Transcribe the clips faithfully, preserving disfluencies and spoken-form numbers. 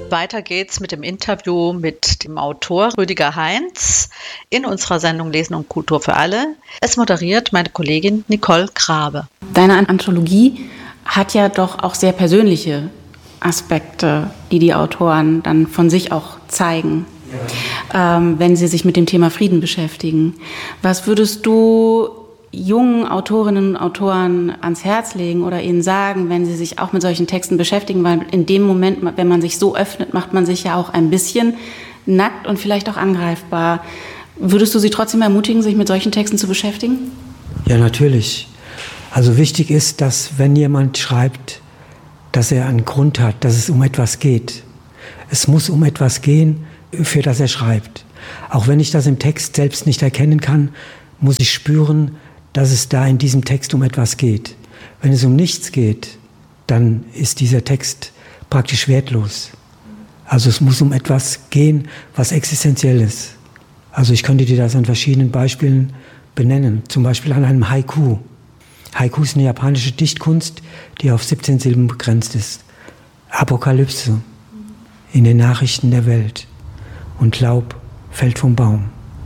Weiter geht's mit dem Interview mit dem Autor Rüdiger Heinz in unserer Sendung Lesen und Kultur für alle. Es moderiert meine Kollegin Nicole Grabe. Deine Anthologie hat ja doch auch sehr persönliche Aspekte, die die Autoren dann von sich auch zeigen, ja. ähm, wenn sie sich mit dem Thema Frieden beschäftigen. Was würdest du jungen Autorinnen und Autoren ans Herz legen oder ihnen sagen, wenn sie sich auch mit solchen Texten beschäftigen? Weil in dem Moment, wenn man sich so öffnet, macht man sich ja auch ein bisschen nackt und vielleicht auch angreifbar. Würdest du sie trotzdem ermutigen, sich mit solchen Texten zu beschäftigen? Ja, natürlich. Also wichtig ist, dass wenn jemand schreibt, dass er einen Grund hat, dass es um etwas geht. Es muss um etwas gehen, für das er schreibt. Auch wenn ich das im Text selbst nicht erkennen kann, muss ich spüren, dass es da in diesem Text um etwas geht. Wenn es um nichts geht, dann ist dieser Text praktisch wertlos. Also es muss um etwas gehen, was existenziell ist. Also ich könnte dir das an verschiedenen Beispielen benennen. Zum Beispiel an einem Haiku. Haiku ist eine japanische Dichtkunst, die auf siebzehn Silben begrenzt ist. Apokalypse in den Nachrichten der Welt und Laub fällt vom Baum.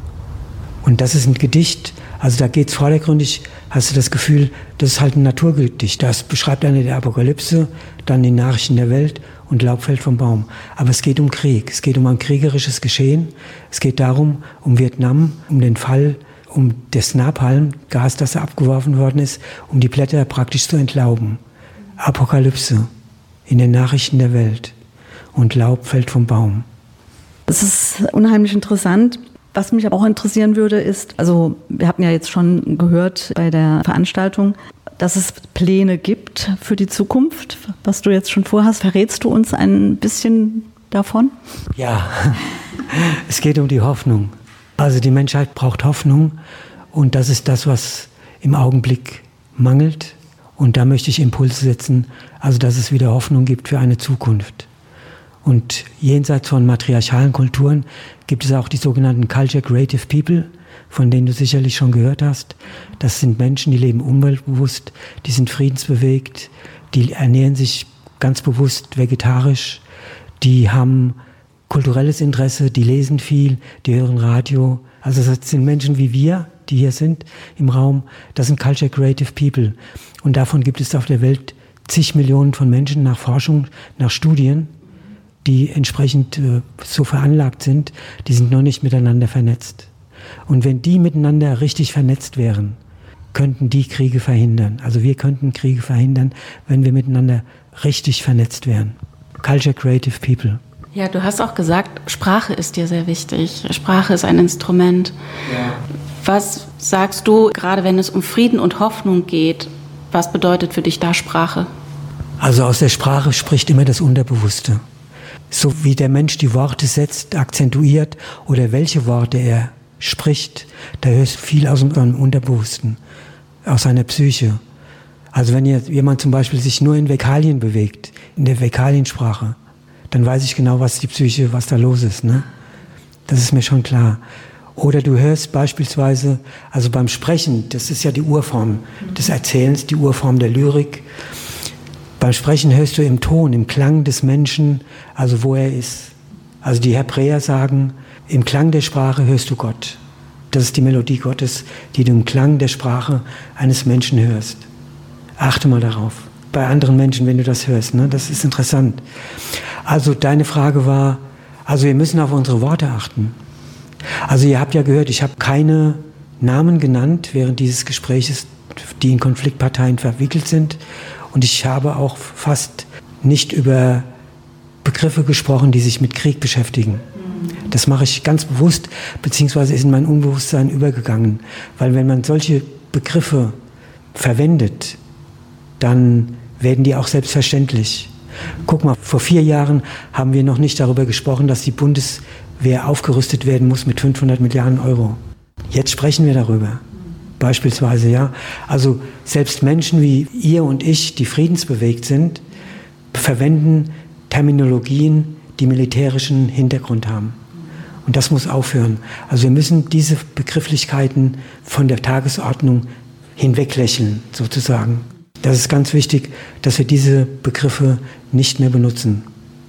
Und das ist ein Gedicht, also da geht es vordergründig, hast du das Gefühl, das ist halt ein Naturgedicht. Das beschreibt eine der Apokalypse, dann die Nachrichten der Welt und Laub fällt vom Baum. Aber es geht um Krieg, es geht um ein kriegerisches Geschehen, es geht darum, um Vietnam, um den Fall, um das Napalm-Gas, das da abgeworfen worden ist, um die Blätter praktisch zu entlauben. Apokalypse in den Nachrichten der Welt und Laub fällt vom Baum. Das ist unheimlich interessant. Was mich aber auch interessieren würde, ist, also wir hatten ja jetzt schon gehört bei der Veranstaltung, dass es Pläne gibt für die Zukunft, was du jetzt schon vorhast. Verrätst du uns ein bisschen davon? Ja, es geht um die Hoffnung. Also die Menschheit braucht Hoffnung und das ist das, was im Augenblick mangelt. Und da möchte ich Impulse setzen, also dass es wieder Hoffnung gibt für eine Zukunft. Und jenseits von matriarchalen Kulturen gibt es auch die sogenannten Culture Creative People, von denen du sicherlich schon gehört hast. Das sind Menschen, die leben umweltbewusst, die sind friedensbewegt, die ernähren sich ganz bewusst vegetarisch, die haben kulturelles Interesse, die lesen viel, die hören Radio. Also das sind Menschen wie wir, die hier sind im Raum. Das sind Culture Creative People. Und davon gibt es auf der Welt zig Millionen von Menschen nach Forschung, nach Studien, die entsprechend äh, so veranlagt sind, die sind noch nicht miteinander vernetzt. Und wenn die miteinander richtig vernetzt wären, könnten die Kriege verhindern. Also wir könnten Kriege verhindern, wenn wir miteinander richtig vernetzt wären. Culture Creative People. Ja, du hast auch gesagt, Sprache ist dir sehr wichtig. Sprache ist ein Instrument. Ja. Was sagst du, gerade wenn es um Frieden und Hoffnung geht, was bedeutet für dich da Sprache? Also aus der Sprache spricht immer das Unterbewusste. So wie der Mensch die Worte setzt, akzentuiert oder welche Worte er spricht, da hörst du viel aus dem Unterbewussten, aus seiner Psyche. Also wenn jemand zum Beispiel sich nur in Vökalien bewegt, in der Vökaliensprache, dann weiß ich genau, was die Psyche, was da los ist, ne? Das ist mir schon klar. Oder du hörst beispielsweise, also beim Sprechen, das ist ja die Urform des Erzählens, die Urform der Lyrik. Beim Sprechen hörst du im Ton, im Klang des Menschen, also wo er ist. Also die Hebräer sagen, im Klang der Sprache hörst du Gott. Das ist die Melodie Gottes, die du im Klang der Sprache eines Menschen hörst. Achte mal darauf. Bei anderen Menschen, wenn du das hörst, ne? Das ist interessant. Also deine Frage war, also wir müssen auf unsere Worte achten. Also ihr habt ja gehört, ich habe keine Namen genannt während dieses Gespräches, die in Konfliktparteien verwickelt sind. Und ich habe auch fast nicht über Begriffe gesprochen, die sich mit Krieg beschäftigen. Das mache ich ganz bewusst, beziehungsweise ist in mein Unbewusstsein übergegangen. Weil wenn man solche Begriffe verwendet, dann werden die auch selbstverständlich. Guck mal, vor vier Jahren haben wir noch nicht darüber gesprochen, dass die Bundeswehr aufgerüstet werden muss mit fünfhundert Milliarden Euro. Jetzt sprechen wir darüber. Beispielsweise, ja. Also selbst Menschen wie ihr und ich, die friedensbewegt sind, verwenden Terminologien, die militärischen Hintergrund haben. Und das muss aufhören. Also wir müssen diese Begrifflichkeiten von der Tagesordnung hinweglächeln, sozusagen. Das ist ganz wichtig, dass wir diese Begriffe nicht mehr benutzen.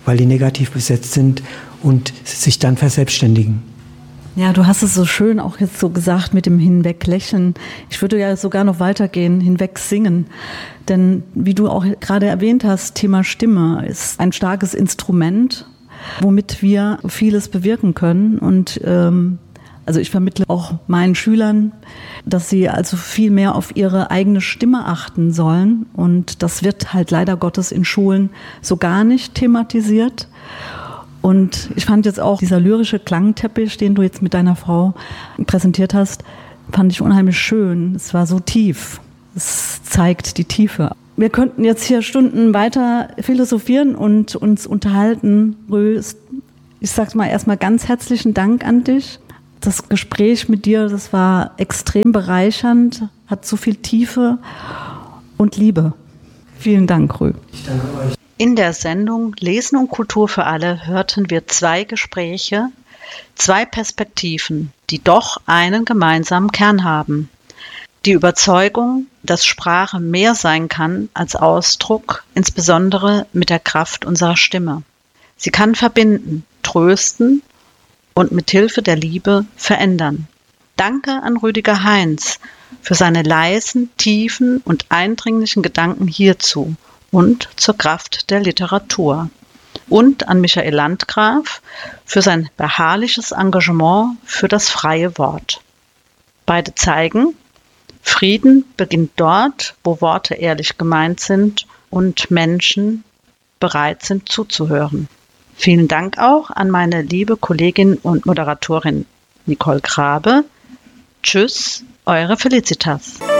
weil die negativ besetzt sind und sich dann verselbstständigen. Ja, du hast es so schön auch jetzt so gesagt mit dem Hinweglächeln. Ich würde ja sogar noch weitergehen, hinweg singen. Denn wie du auch gerade erwähnt hast, Thema Stimme ist ein starkes Instrument, womit wir vieles bewirken können. Und ähm, also ich vermittle auch meinen Schülern, dass sie also viel mehr auf ihre eigene Stimme achten sollen. Und das wird halt leider Gottes in Schulen so gar nicht thematisiert. Und ich fand jetzt auch dieser lyrische Klangteppich, den du jetzt mit deiner Frau präsentiert hast, fand ich unheimlich schön. Es war so tief. Es zeigt die Tiefe. Wir könnten jetzt hier Stunden weiter philosophieren und uns unterhalten. Rö, ich sag's mal erstmal ganz herzlichen Dank an dich. Das Gespräch mit dir, das war extrem bereichernd, hat so viel Tiefe und Liebe. Vielen Dank, Rö. Ich danke euch. In der Sendung Lesen und Kultur für alle hörten wir zwei Gespräche, zwei Perspektiven, die doch einen gemeinsamen Kern haben. Die Überzeugung, dass Sprache mehr sein kann als Ausdruck, insbesondere mit der Kraft unserer Stimme. Sie kann verbinden, trösten und mit Hilfe der Liebe verändern. Danke an Rüdiger Heinz für seine leisen, tiefen und eindringlichen Gedanken hierzu und zur Kraft der Literatur. Und an Michael Landgraf für sein beharrliches Engagement für das freie Wort. Beide zeigen, Frieden beginnt dort, wo Worte ehrlich gemeint sind und Menschen bereit sind zuzuhören. Vielen Dank auch an meine liebe Kollegin und Moderatorin Nicole Grabe. Tschüss, eure Felicitas.